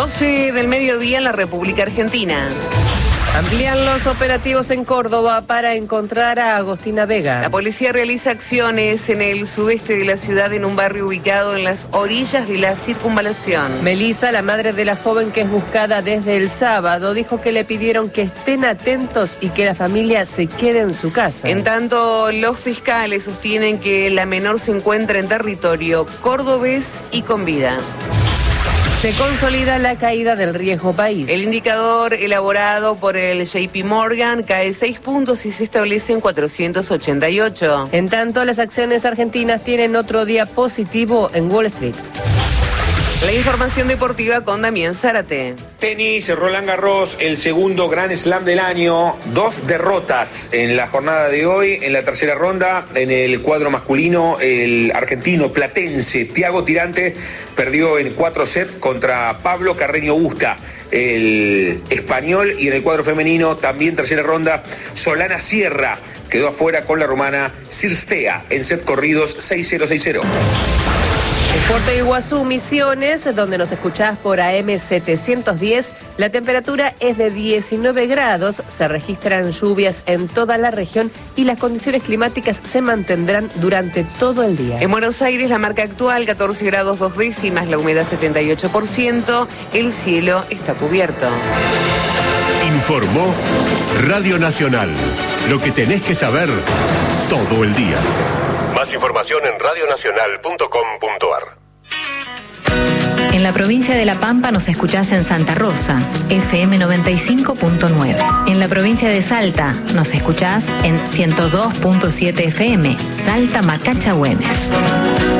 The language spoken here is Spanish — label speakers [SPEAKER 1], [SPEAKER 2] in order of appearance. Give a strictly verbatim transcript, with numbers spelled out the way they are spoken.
[SPEAKER 1] doce del mediodía en la República Argentina.
[SPEAKER 2] Amplían los operativos en Córdoba para encontrar a Agostina Vega.
[SPEAKER 1] La policía realiza acciones en el sudeste de la ciudad en un barrio ubicado en las orillas de la circunvalación.
[SPEAKER 2] Melissa, la madre de la joven que es buscada desde el sábado, dijo que le pidieron que estén atentos y que la familia se quede en su casa.
[SPEAKER 1] En tanto, los fiscales sostienen que la menor se encuentra en territorio cordobés y con vida.
[SPEAKER 2] Se consolida la caída del riesgo país.
[SPEAKER 1] El indicador elaborado por el J P Morgan cae seis puntos y se establece en cuatrocientos ochenta y ocho.
[SPEAKER 2] En tanto, las acciones argentinas tienen otro día positivo en Wall Street.
[SPEAKER 1] La información deportiva con Damián Zárate.
[SPEAKER 3] Tenis, Roland Garros, el segundo Grand Slam del año. Dos derrotas en la jornada de hoy. En la tercera ronda, en el cuadro masculino, el argentino platense Thiago Tirante perdió en cuatro sets contra Pablo Carreño Busta, el español. Y en el cuadro femenino, también tercera ronda, Solana Sierra quedó afuera con la rumana Cirstea en set corridos seis cero seis cero.
[SPEAKER 2] Puerto Iguazú, Misiones, donde nos escuchás por A M setecientos diez, la temperatura es de diecinueve grados, se registran lluvias en toda la región y las condiciones climáticas se mantendrán durante todo el día.
[SPEAKER 1] En Buenos Aires, la marca actual, catorce grados dos décimas, la humedad setenta y ocho por ciento, el cielo está cubierto.
[SPEAKER 4] Informó Radio Nacional, lo que tenés que saber todo el día. Más información en radio nacional punto com punto a r.
[SPEAKER 5] En la provincia de La Pampa nos escuchás en Santa Rosa, F M noventa y cinco punto nueve. En la provincia de Salta nos escuchás en ciento dos punto siete F M, Salta Macacha Güemes.